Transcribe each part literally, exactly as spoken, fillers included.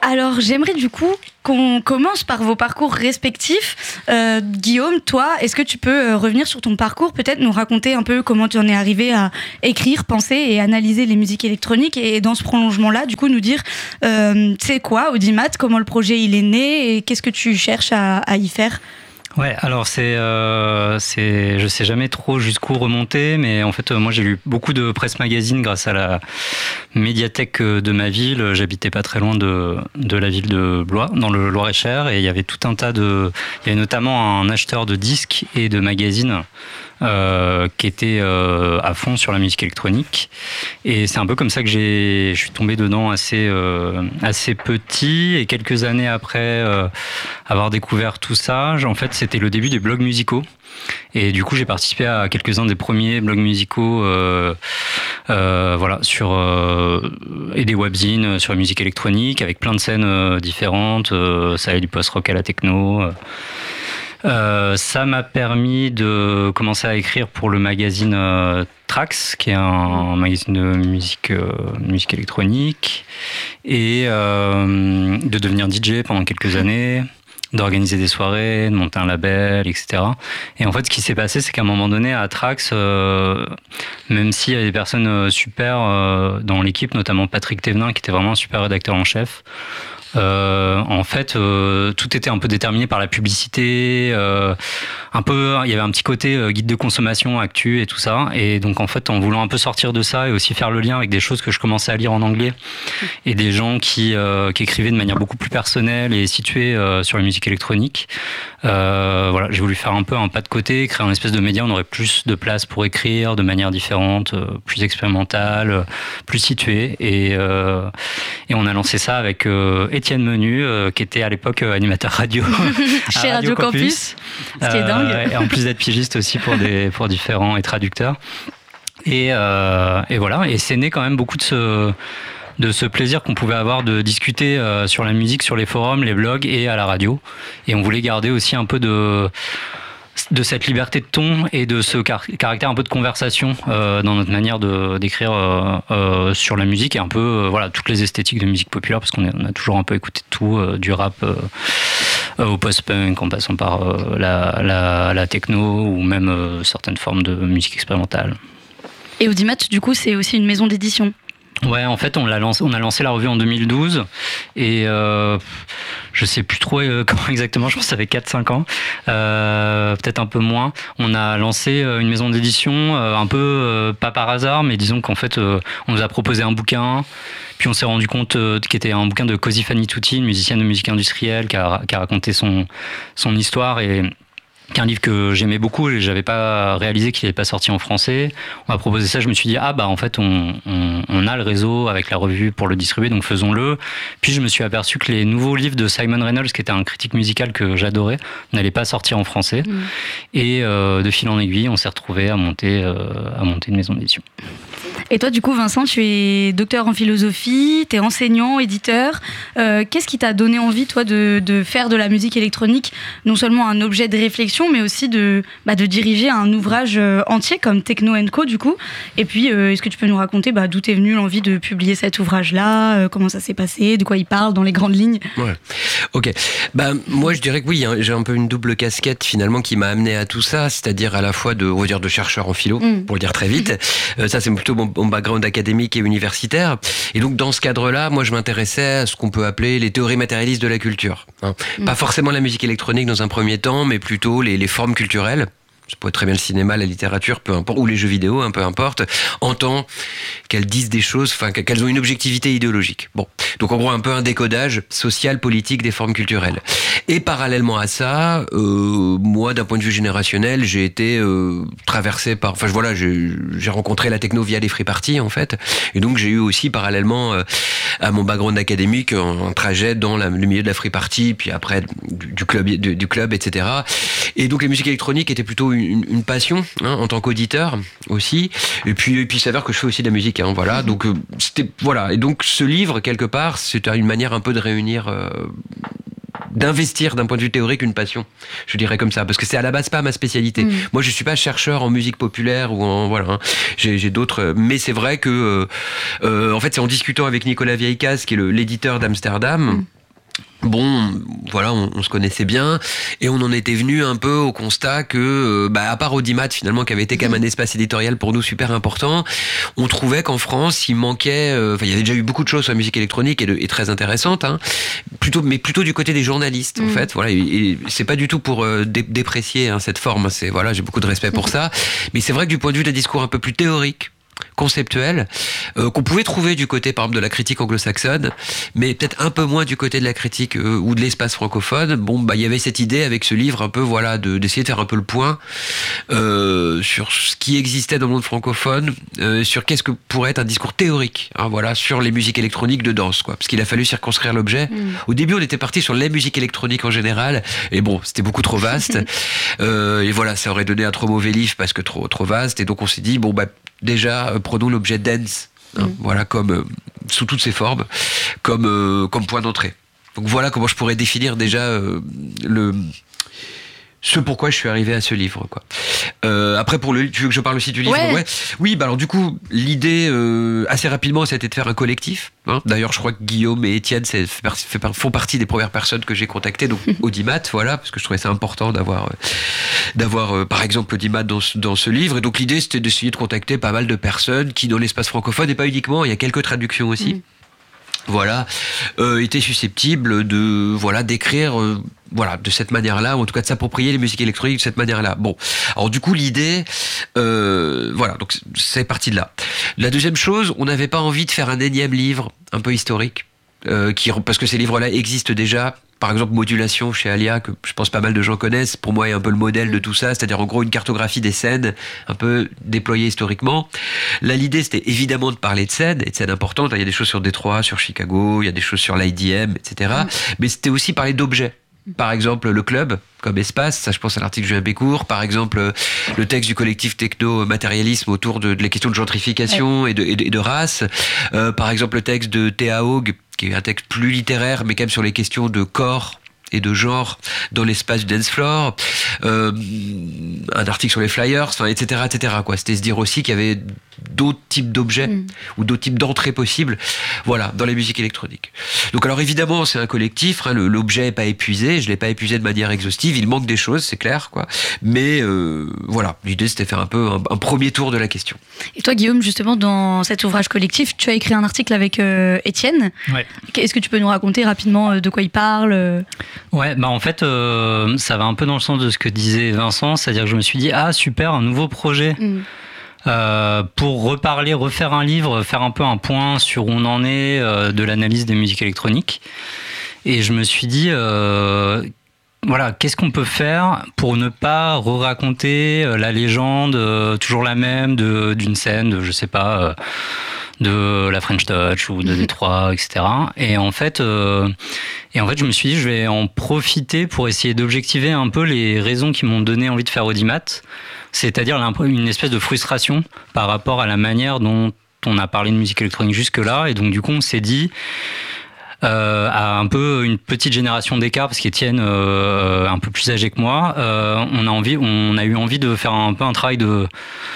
Alors, j'aimerais du coup qu'on commence par vos parcours respectifs. Euh, Guillaume, toi, est-ce que tu peux euh, revenir sur ton parcours, peut-être nous raconter un peu comment tu en es arrivé à écrire, penser et analyser les musiques électroniques, et dans ce prolongement-là, du coup, nous dire euh, c'est quoi Audimat, comment le projet il est né et qu'est-ce que tu cherches à, à y faire? Ouais, alors c'est, euh, c'est, je sais jamais trop jusqu'où remonter, mais en fait, moi j'ai lu beaucoup de presse magazine grâce à la médiathèque de ma ville. J'habitais pas très loin de, de la ville de Blois, dans le Loir-et-Cher, et il y avait tout un tas de, il y avait notamment un acheteur de disques et de magazines Euh, qui était euh, à fond sur la musique électronique, et c'est un peu comme ça que j'ai, je suis tombé dedans assez, euh, assez petit, et quelques années après euh, avoir découvert tout ça, en fait c'était le début des blogs musicaux, et du coup j'ai participé à quelques-uns des premiers blogs musicaux euh, euh, voilà, sur, euh, et des webzines sur la musique électronique avec plein de scènes euh, différentes, euh, ça allait du post-rock à la techno. euh. Euh, ça m'a permis de commencer à écrire pour le magazine euh, Trax, qui est un, un magazine de musique, euh, musique électronique, et euh, de devenir D J pendant quelques années, d'organiser des soirées, de monter un label, et cetera. Et en fait, ce qui s'est passé, c'est qu'à un moment donné, à Trax, euh, même s'il y avait des personnes euh, super euh, dans l'équipe, notamment Patrick Thévenin, qui était vraiment un super rédacteur en chef, Euh, en fait, euh, tout était un peu déterminé par la publicité. Euh, un peu, il y avait un petit côté euh, guide de consommation, actu et tout ça. Et donc, en fait, en voulant un peu sortir de ça et aussi faire le lien avec des choses que je commençais à lire en anglais et des gens qui, euh, qui écrivaient de manière beaucoup plus personnelle et située euh, sur la musique électronique. Euh, voilà, j'ai voulu faire un peu un pas de côté, créer un espèce de média où on aurait plus de place pour écrire de manière différente, euh, plus expérimentale, plus située. Et, euh, et on a lancé ça avec euh, Étienne Menu, euh, qui était à l'époque euh, animateur radio chez Radio, Radio Campus, Campus ce qui est dingue. Euh, et en plus d'être pigiste aussi pour, des, pour différents et traducteurs. Et, euh, et voilà, et c'est né quand même beaucoup de ce, de ce plaisir qu'on pouvait avoir de discuter euh, sur la musique, sur les forums, les blogs et à la radio. Et on voulait garder aussi un peu de... de cette liberté de ton et de ce car- caractère un peu de conversation euh, dans notre manière de, d'écrire euh, euh, sur la musique, et un peu euh, voilà, toutes les esthétiques de musique populaire, parce qu'on est, on a toujours un peu écouté tout, euh, du rap euh, euh, au post-punk, en passant par euh, la, la, la techno ou même euh, certaines formes de musique expérimentale. Et Audimat, du coup, c'est aussi une maison d'édition. Ouais, en fait, on l'a lancé, on a lancé la revue en deux mille douze, et euh, je sais plus trop euh, comment exactement, je pense que ça fait quatre cinq ans, euh, peut-être un peu moins. On a lancé euh, une maison d'édition, euh, un peu euh, pas par hasard, mais disons qu'en fait, euh, on nous a proposé un bouquin, puis on s'est rendu compte euh, qu'il était un bouquin de Cosi Fanituti, une musicienne de musique industrielle qui a, qui a raconté son, son histoire, et qui est un livre que j'aimais beaucoup, et j'avais pas réalisé qu'il n'était pas sorti en français. On m'a proposé ça, je me suis dit, ah bah en fait on, on, on a le réseau avec la revue pour le distribuer, donc faisons-le. Puis je me suis aperçu que les nouveaux livres de Simon Reynolds, qui était un critique musical que j'adorais, n'allaient pas sortir en français. Mmh. Et euh, de fil en aiguille, on s'est retrouvés à monter, euh, à monter une maison d'édition. Et toi, du coup, Vincent, tu es docteur en philosophie, tu es enseignant, éditeur. Euh, qu'est-ce qui t'a donné envie, toi, de, de faire de la musique électronique non seulement un objet de réflexion, mais aussi de, bah, de diriger un ouvrage entier comme Techno and Co, du coup. Et puis, euh, est-ce que tu peux nous raconter bah, d'où t'es venue l'envie de publier cet ouvrage-là, euh, comment ça s'est passé, de quoi il parle dans les grandes lignes? Ouais, ok. Bah, moi, je dirais que oui, hein, j'ai un peu une double casquette, finalement, qui m'a amené à tout ça, c'est-à-dire à la fois de, on va dire, de chercheur en philo, mmh. pour le dire très vite. Euh, ça, c'est plutôt mon mon background académique et universitaire. Et donc, dans ce cadre-là, moi, je m'intéressais à ce qu'on peut appeler les théories matérialistes de la culture. Hein. Mmh. Pas forcément la musique électronique dans un premier temps, mais plutôt les, les formes culturelles. Ça peut être très bien le cinéma, la littérature, peu importe, ou les jeux vidéo, hein, peu importe, en tant qu'elles disent des choses, enfin, qu'elles ont une objectivité idéologique. Bon. Donc, en gros, un peu un décodage social, politique des formes culturelles. Et parallèlement à ça, euh, moi, d'un point de vue générationnel, j'ai été euh, traversé par... Enfin, voilà, j'ai, j'ai rencontré la techno via les free parties, en fait. Et donc, j'ai eu aussi, parallèlement euh, à mon background académique, un, un trajet dans la, le milieu de la free party, puis après, du, du, club, du, du club, et cetera. Et donc, les musiques électroniques étaient plutôt une, une passion, hein, en tant qu'auditeur aussi. Et puis, et puis, il s'avère que je fais aussi de la musique, hein, voilà. Donc, euh, c'était... Voilà. Et donc, ce livre, quelque part, c'était une manière un peu de réunir... Euh, d'investir d'un point de vue théorique une passion, je dirais comme ça, parce que c'est à la base pas ma spécialité. Mmh. Moi, je suis pas chercheur en musique populaire ou en voilà, hein. j'ai, j'ai d'autres, mais c'est vrai que euh, euh, en fait, c'est en discutant avec Nicolas Vieillecaz, qui est le, l'éditeur d'Amsterdam. Mmh. Bon, voilà, on, on se connaissait bien et on en était venu un peu au constat que, bah, à part Audimat finalement, qui avait été quand même un espace éditorial pour nous super important, on trouvait qu'en France, il manquait, euh, enfin, il y avait déjà eu beaucoup de choses sur la musique électronique et, de, et très intéressantes, hein, plutôt, mais plutôt du côté des journalistes, mmh. en fait. Voilà, et, et c'est pas du tout pour euh, dé- déprécier hein, cette forme. C'est voilà, j'ai beaucoup de respect pour mmh. ça, mais c'est vrai que du point de vue des discours un peu plus théoriques, conceptuel, euh, qu'on pouvait trouver du côté par exemple de la critique anglo-saxonne, mais peut-être un peu moins du côté de la critique euh, ou de l'espace francophone. Bon, bah il y avait cette idée avec ce livre un peu voilà de d'essayer de faire un peu le point euh, sur ce qui existait dans le monde francophone, euh, sur qu'est-ce que pourrait être un discours théorique, hein, voilà, sur les musiques électroniques de danse, quoi, parce qu'il a fallu circonscrire l'objet. Mmh. Au début, on était parti sur les musiques électroniques en général, et bon, c'était beaucoup trop vaste, euh, et voilà, ça aurait donné un trop mauvais livre parce que trop trop vaste, et donc on s'est dit bon bah déjà, euh, prenons l'objet dance, hein, mmh. voilà, comme euh, sous toutes ses formes, comme euh, comme point d'entrée. Donc voilà comment je pourrais définir déjà euh, le ce pourquoi je suis arrivé à ce livre, quoi. Euh, après, pour le, tu veux que je parle aussi du livre? Ouais. Ouais. Oui, bah alors du coup, l'idée euh, assez rapidement, c'était de faire un collectif. Hein. D'ailleurs, je crois que Guillaume et Étienne c'est, fait, fait, font partie des premières personnes que j'ai contactées, donc Audimat, voilà, parce que je trouvais ça important d'avoir, euh, d'avoir, euh, par exemple, Audimat dans, dans ce livre. Et donc l'idée, c'était d'essayer de contacter pas mal de personnes qui, dans l'espace francophone, et pas uniquement, il y a quelques traductions aussi. Mmh. Voilà, euh, étaient susceptibles de, voilà, d'écrire. Euh, Voilà, de cette manière-là, ou en tout cas de s'approprier les musiques électroniques de cette manière-là. Bon, alors du coup l'idée, euh, voilà, donc c'est parti de là. La deuxième chose, on n'avait pas envie de faire un énième livre un peu historique, euh, qui, parce que ces livres-là existent déjà. Par exemple, Modulation chez Alia, que je pense pas mal de gens connaissent, pour moi est un peu le modèle de tout ça, c'est-à-dire en gros une cartographie des scènes, un peu déployée historiquement. Là, l'idée, c'était évidemment de parler de scènes, et de scènes importantes. Il y a des choses sur Détroit, sur Chicago, il y a des choses sur l'I D M, et cetera. Mm. Mais c'était aussi parler d'objets. Par exemple, le club comme espace, ça je pense à l'article de Julien Bécourt, par exemple le texte du collectif Techno-Matérialisme autour de, de la question de gentrification ouais. et, de, et, de, et de race, euh, par exemple le texte de Théa Haug, qui est un texte plus littéraire, mais quand même sur les questions de corps et de genre dans l'espace du dance floor, euh, un article sur les flyers, enfin, et cetera, et cetera, quoi. C'était se dire aussi qu'il y avait d'autres types d'objets mmh. ou d'autres types d'entrées possibles, voilà, dans les musiques électroniques. Donc alors évidemment, c'est un collectif, hein, le, l'objet n'est pas épuisé, je l'ai pas épuisé de manière exhaustive, il manque des choses, c'est clair, quoi. Mais euh, voilà, l'idée c'était faire un peu un, un premier tour de la question. Et toi, Guillaume, justement, dans cet ouvrage collectif, tu as écrit un article avec euh, Étienne. Ouais. Est-ce que tu peux nous raconter rapidement de quoi il parle? Ouais, bah en fait, euh, ça va un peu dans le sens de ce que disait Vincent, c'est-à-dire que je me suis dit, ah super, un nouveau projet. Mmh. Euh, pour reparler, refaire un livre, faire un peu un point sur où on en est euh, de l'analyse des musiques électroniques. Et je me suis dit, euh, voilà, qu'est-ce qu'on peut faire pour ne pas re-raconter euh, la légende, euh, toujours la même, de, d'une scène, de, je sais pas, euh, de la French Touch ou de Détroit, et cetera. Et en fait, euh, et en fait, je me suis dit, je vais en profiter pour essayer d'objectiver un peu les raisons qui m'ont donné envie de faire Audimat. C'est-à-dire une espèce de frustration par rapport à la manière dont on a parlé de musique électronique jusque-là. Et donc, du coup, on s'est dit, euh, à un peu une petite génération d'écart, parce qu'Étienne, euh, un peu plus âgé que moi, euh, on a envie, on a eu envie de faire un peu un travail de...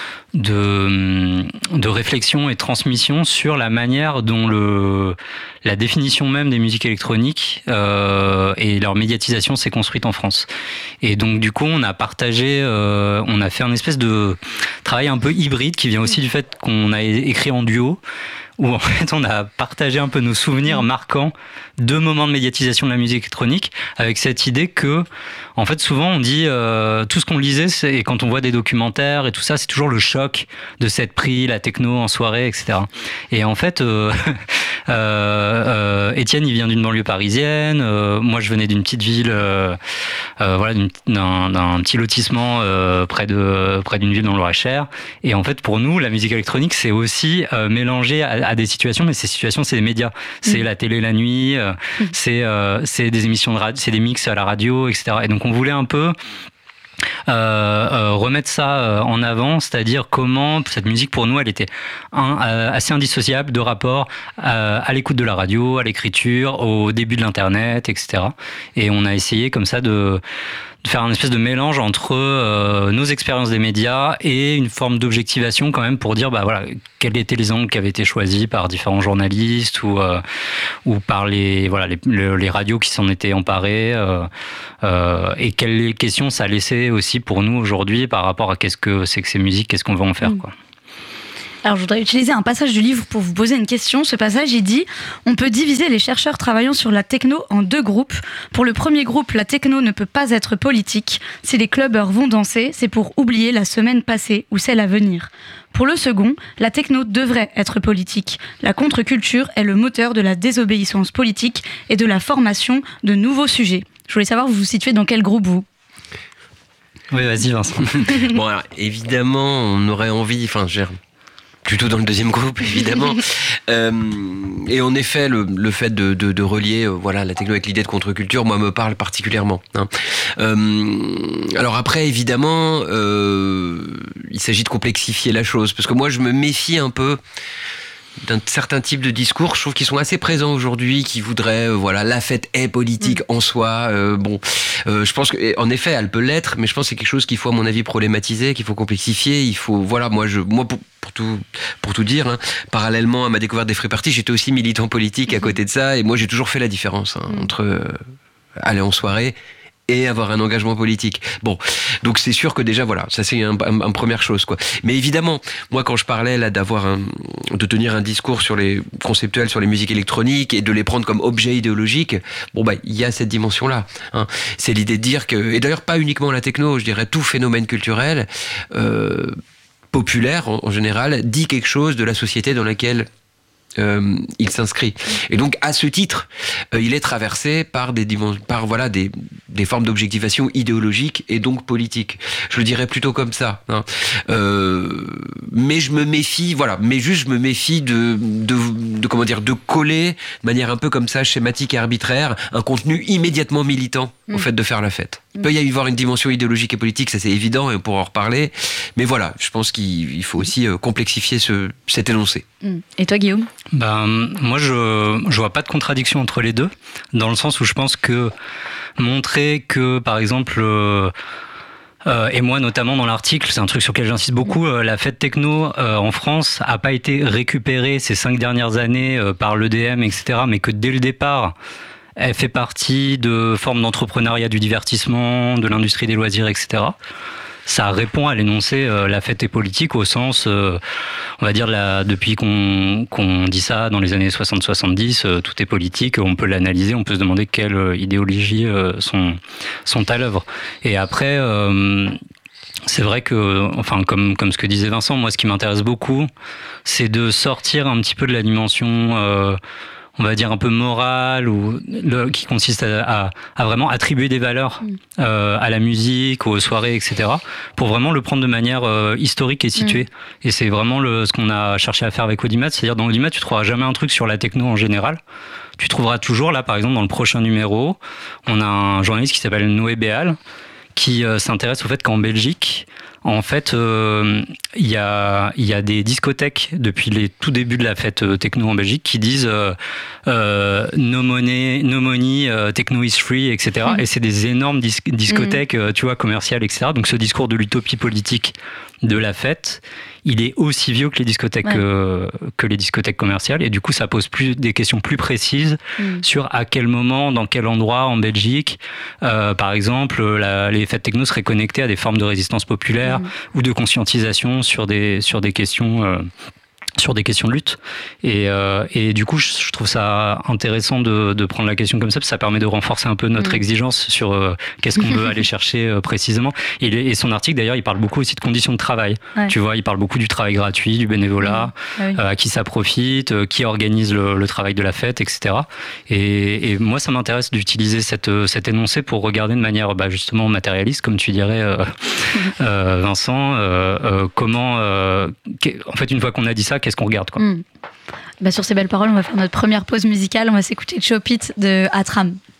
De, de réflexion et de transmission sur la manière dont le, la définition même des musiques électroniques euh, et leur médiatisation s'est construite en France. Et donc du coup, on a partagé, euh, on a fait un espèce de travail un peu hybride qui vient aussi du fait qu'on a écrit en duo, où en fait on a partagé un peu nos souvenirs marquants de moments de médiatisation de la musique électronique, avec cette idée que, en fait, souvent on dit euh, tout ce qu'on lisait, c'est, et quand on voit des documentaires et tout ça, c'est toujours le choc de cette pris, la techno en soirée, et cetera. Et en fait, euh, euh, euh, Étienne, il vient d'une banlieue parisienne, euh, moi je venais d'une petite ville, euh, euh, voilà, d'une, d'un, d'un petit lotissement euh, près de près d'une ville dans le Loir-et-Cher. Et en fait, pour nous, la musique électronique, c'est aussi euh, mélangé à, à des situations, mais ces situations, c'est des médias, c'est mmh. la télé la nuit. Euh, C'est, euh, c'est des émissions de radio, c'est des mix à la radio, et cetera. Et donc on voulait un peu Euh, euh, remettre ça euh, en avant, c'est-à-dire comment cette musique pour nous elle était un, euh, assez indissociable de rapport à, à l'écoute de la radio, à l'écriture, au début de l'internet, et cetera. Et on a essayé comme ça de, de faire un espèce de mélange entre euh, nos expériences des médias et une forme d'objectivation quand même pour dire bah voilà quels étaient les angles qui avaient été choisis par différents journalistes ou euh, ou par les voilà les, les radios qui s'en étaient emparées euh, euh, et quelles questions ça laissait aussi pour nous aujourd'hui par rapport à qu'est-ce que c'est que ces musiques, qu'est-ce qu'on veut en faire, quoi. Alors, je voudrais utiliser un passage du livre pour vous poser une question. Ce passage, il dit « On peut diviser les chercheurs travaillant sur la techno en deux groupes. Pour le premier groupe, la techno ne peut pas être politique. Si les clubbers vont danser, c'est pour oublier la semaine passée ou celle à venir. Pour le second, la techno devrait être politique. La contre-culture est le moteur de la désobéissance politique et de la formation de nouveaux sujets. » Je voulais savoir, vous vous situez dans quel groupe, vous ? Oui, vas-y, Vincent. Bon, alors, évidemment, on aurait envie... Enfin, je plutôt dans le deuxième groupe, évidemment. euh, et en effet, le, le fait de, de, de relier euh, voilà, la techno avec l'idée de contre-culture, moi, me parle particulièrement. Hein. Euh, alors après, évidemment, euh, il s'agit de complexifier la chose. Parce que moi, je me méfie un peu d'un certain type de discours, je trouve qu'ils sont assez présents aujourd'hui, qui voudraient, euh, voilà, la fête est politique mmh. en soi. Euh, bon, euh, je pense que, en effet, elle peut l'être, mais je pense que c'est quelque chose qu'il faut, à mon avis, problématiser, qu'il faut complexifier. Il faut, voilà, moi, je, moi, pour, pour tout, pour tout dire, hein, parallèlement à ma découverte des Free Party, j'étais aussi militant politique mmh. à côté de ça, et moi, j'ai toujours fait la différence hein, mmh. entre euh, aller en soirée et avoir un engagement politique. Bon, donc c'est sûr que déjà, voilà, ça c'est une un, un première chose, quoi. Mais évidemment, moi quand je parlais là d'avoir un, de tenir un discours sur les conceptuels, sur les musiques électroniques et de les prendre comme objet idéologique, bon bah il y a cette dimension-là. Hein. C'est l'idée de dire que, et d'ailleurs pas uniquement la techno, je dirais tout phénomène culturel euh, populaire en, en général dit quelque chose de la société dans laquelle Euh, il s'inscrit. Et donc, à ce titre, euh, il est traversé par des dimensions, par voilà des des formes d'objectivation idéologique et donc politique. Je le dirais plutôt comme ça. Hein. Euh, mais je me méfie, voilà. Mais juste, je me méfie de de, de comment dire, de coller de manière un peu comme ça, schématique et arbitraire, un contenu immédiatement militant mmh. au fait de faire la fête. Il peut y avoir une dimension idéologique et politique, ça c'est évident, et on pourra en reparler. Mais voilà, je pense qu'il faut aussi complexifier ce, cet énoncé. Et toi, Guillaume ? Ben, moi, je ne vois pas de contradiction entre les deux, dans le sens où je pense que montrer que, par exemple... Euh, Euh, et moi, notamment dans l'article, c'est un truc sur lequel j'insiste beaucoup, euh, la fête techno euh, en France a pas été récupérée ces cinq dernières années euh, par l'E D M, et cetera, mais que dès le départ, elle fait partie de formes d'entrepreneuriat du divertissement, de l'industrie des loisirs, et cetera. Ça répond à l'énoncé euh, la fête est politique au sens, euh, on va dire, la, depuis qu'on, qu'on dit ça dans les années soixante soixante-dix, euh, tout est politique, on peut l'analyser, on peut se demander quelles euh, idéologies euh, sont, sont à l'œuvre. Et après, euh, c'est vrai que, enfin, comme, comme ce que disait Vincent, moi ce qui m'intéresse beaucoup, c'est de sortir un petit peu de la dimension... Euh, on va dire un peu morale, ou le, qui consiste à, à, à vraiment attribuer des valeurs euh, à la musique, aux soirées, et cetera, pour vraiment le prendre de manière euh, historique et située. Mm. Et c'est vraiment le, ce qu'on a cherché à faire avec Audimat, c'est-à-dire dans Audimat, tu trouveras jamais un truc sur la techno en général. Tu trouveras toujours, là, par exemple, dans le prochain numéro, on a un journaliste qui s'appelle Noé Béal, qui euh, s'intéresse au fait qu'en Belgique, en fait, il euh, y, a, y a des discothèques depuis les tout débuts de la fête euh, techno en Belgique qui disent euh, euh, no money, no money, euh, techno is free, et cetera. Mmh. Et c'est des énormes dis- discothèques, mmh. euh, tu vois, commerciales, et cetera. Donc ce discours de l'utopie politique de la fête, il est aussi vieux que les discothèques ouais. euh, que les discothèques commerciales, et du coup ça pose plus des questions plus précises mmh. sur à quel moment, dans quel endroit en Belgique, euh, par exemple, la, les fêtes techno seraient connectées à des formes de résistance populaire mmh. ou de conscientisation sur des sur des questions. Euh, sur des questions de lutte. Et, euh, et du coup, je, je trouve ça intéressant de, de prendre la question comme ça, parce que ça permet de renforcer un peu notre mmh. exigence sur euh, qu'est-ce qu'on veut aller chercher euh, précisément. Et, et son article, d'ailleurs, il parle beaucoup aussi de conditions de travail. Ouais. Tu vois, il parle beaucoup du travail gratuit, du bénévolat, mmh. ah oui. euh, à qui ça profite, euh, qui organise le, le travail de la fête, et cetera. Et, et moi, ça m'intéresse d'utiliser cette, cet énoncé pour regarder de manière bah, justement matérialiste, comme tu dirais, euh, euh, Vincent, euh, euh, comment... Euh, en fait, une fois qu'on a dit ça, qu'est-ce qu'on regarde, quoi. Mmh. Bah, sur ces belles paroles, on va faire notre première pause musicale. On va s'écouter Chop It de Atram.